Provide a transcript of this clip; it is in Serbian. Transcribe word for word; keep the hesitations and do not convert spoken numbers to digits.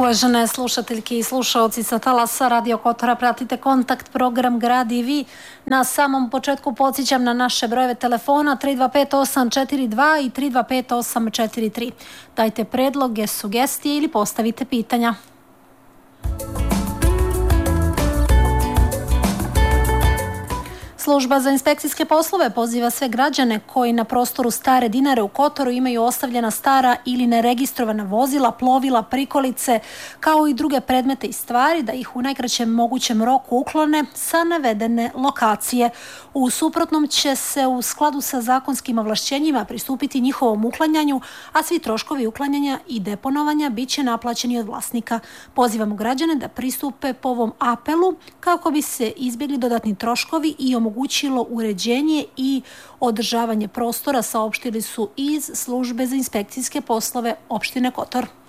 Uvažene slušateljke i slušaoci sa talasa Radio Kotora, pratite Kontakt program Grad i vi. Na samom početku podsjećam na naše brojeve telefona tri dva pet osam četiri dva i tri dva pet osam četiri tri. Dajte predloge, sugestije ili postavite pitanja. Služba za inspekcijske poslove poziva sve građane koji na prostoru Stare Dinare u Kotoru imaju ostavljena stara ili neregistrovana vozila, plovila, prikolice, kao i druge predmete i stvari, da ih u najkraćem mogućem roku uklone sa navedene lokacije. U suprotnom će se u skladu sa zakonskim ovlašćenjima pristupiti njihovom uklanjanju, a svi troškovi uklanjanja i deponovanja bit će naplaćeni od vlasnika. Pozivamo građane da pristupe po ovom apelu kako bi se izbjegli dodatni troškovi i omogućilo uređenje i održavanje prostora, saopštili su iz Službe za inspekcijske poslove opštine Kotor.